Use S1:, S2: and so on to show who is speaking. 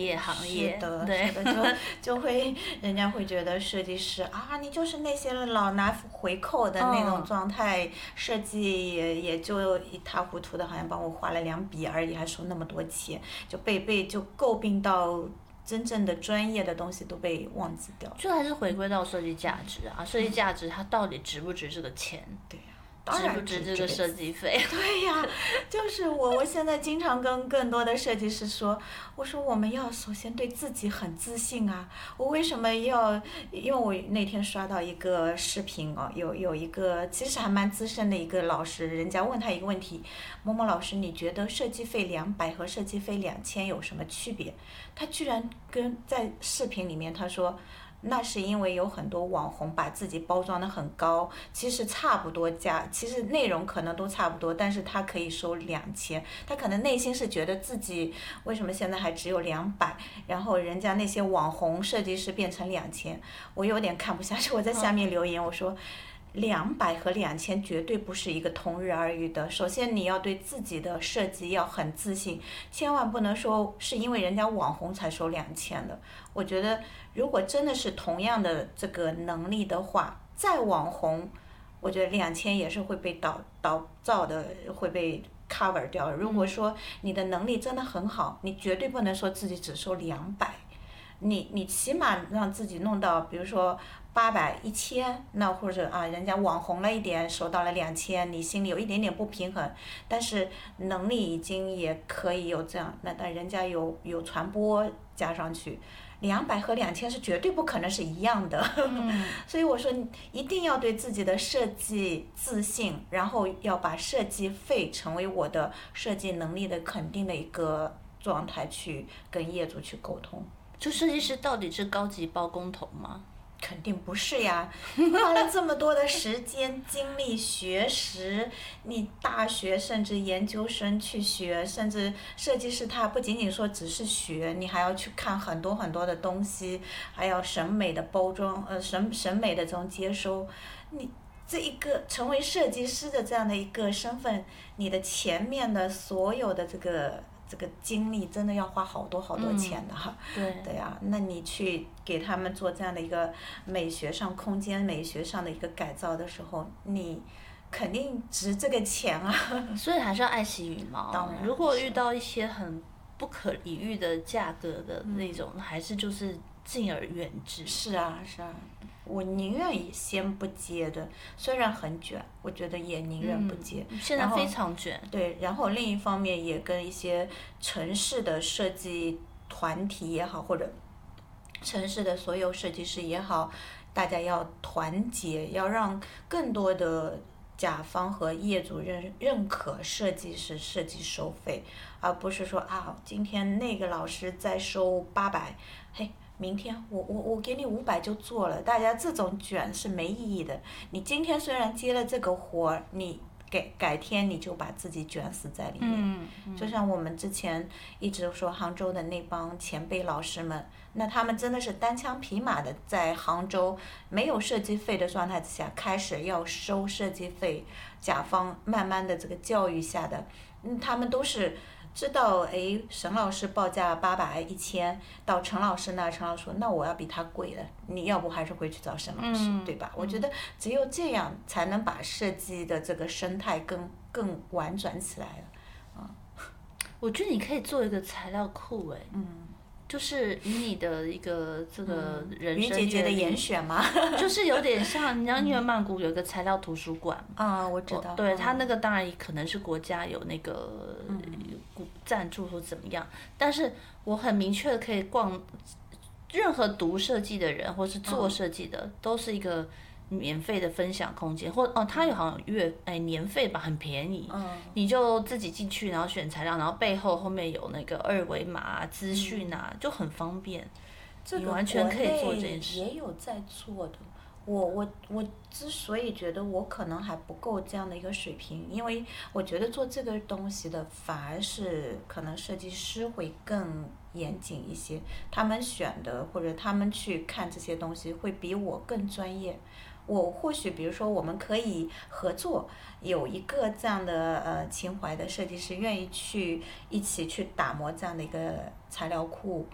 S1: 业行业，
S2: 是的，
S1: 对，
S2: 是的，就会人家会觉得设计师啊，你就是那些老拿回扣的那种状态，设计也就一塌糊涂的，好像帮我画了2笔而已，还收那么多钱，就被诟病到。真正的专业的东西都被忘记掉了，
S1: 就还是回归到设计价值啊，设计价值它到底值不值这个钱？
S2: 对呀。当然
S1: 值不值这个设计费？
S2: 对呀，就是我现在经常跟更多的设计师说，我说我们要首先对自己很自信啊。我为什么要？因为我那天刷到一个视频哦，有一个其实还蛮资深的一个老师，人家问他一个问题，某某老师，你觉得设计费200和设计费2000有什么区别？他居然在视频里面他说。那是因为有很多网红把自己包装得很高，其实差不多价，其实内容可能都差不多，但是他可以收2000，他可能内心是觉得自己为什么现在还只有200，然后人家那些网红设计师变成2000，我有点看不下去，我在下面留言我说。200和2000绝对不是一个同日而语的。首先，你要对自己的设计要很自信，千万不能说是因为人家网红才收2000的。我觉得，如果真的是同样的这个能力的话，再网红，我觉得2000也是会被倒造的，会被 cover 掉。如果说你的能力真的很好，你绝对不能说自己只收200。你起码让自己弄到，比如说800、1000，那或者啊，人家网红了一点，收到了2000，你心里有一点点不平衡，但是能力已经也可以有这样，那人家有传播加上去，200和2000是绝对不可能是一样的，所以我说一定要对自己的设计自信，然后要把设计费成为我的设计能力的肯定的一个状态去跟业主去沟通。
S1: 就设计师到底是高级包工头吗？
S2: 肯定不是呀，花了这么多的时间、精力、学识，你大学甚至研究生去学，甚至设计师他不仅仅说只是学，你还要去看很多很多的东西，还要审美的包装，审美的这种接收，你。这一个成为设计师的这样的一个身份，你的前面的所有的这个精力真的要花好多好多钱的哈。对呀，那你去给他们做这样的一个美学上、空间美学上的一个改造的时候，你肯定值这个钱啊。
S1: 所以还是要爱惜羽毛。
S2: 当然，
S1: 如果遇到一些很不可理喻的价格的那种，还是就是敬而远之。
S2: 是啊，是啊。我宁愿先不接的，虽然很卷，我觉得也宁愿不接。
S1: 现在非常卷。
S2: 对，然后另一方面也跟一些城市的设计团体也好，或者城市的所有设计师也好，大家要团结，要让更多的甲方和业主认可设计师设计收费，而不是说啊，今天那个老师在收800，嘿。明天我给你500就做了，大家这种卷是没意义的。你今天虽然接了这个活，你改天你就把自己卷死在里面。就像我们之前一直说杭州的那帮前辈老师们，那他们真的是单枪匹马的在杭州没有设计费的状态之下开始要收设计费，甲方慢慢的这个教育下的，他们都是。知道沈老师报价800、1000，到陈老师那，陈老师说那我要比他贵的，你要不还是回去找沈老师，对吧？我觉得只有这样才能把设计的这个生态更婉转起来了。
S1: 我觉得你可以做一个材料库就是以你的一个这个人生
S2: 于姐姐的严选吗？
S1: 就是有点像，你知道，因为曼谷有一个材料图书馆
S2: 我知道。
S1: 对，它那个当然可能是国家有那个赞助或怎么样，但是我很明确的可以逛，任何读设计的人或是做设计的，都是一个免费的分享空间，或它有好像年费吧，很便宜，你就自己进去，然后选材料，然后背后面有那个二维码资讯就很方便，
S2: 这个
S1: 你完全可以做这件事。
S2: 也有在做的。我之所以觉得我可能还不够这样的一个水平，因为我觉得做这个东西的反而是可能设计师会更严谨一些，他们选的或者他们去看这些东西会比我更专业。我或许比如说我们可以合作，有一个这样的情怀的设计师愿意去一起去打磨这样的一个材料库，